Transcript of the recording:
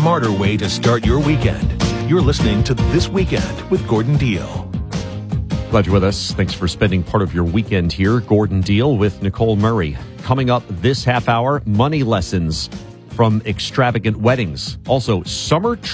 smarter way to start your weekend. You're listening to This Weekend with Gordon Deal. Glad you're with us. Thanks for spending part of your weekend here. Gordon Deal with Nicole Murray. Coming up this half hour, money lessons from extravagant weddings. Also, summer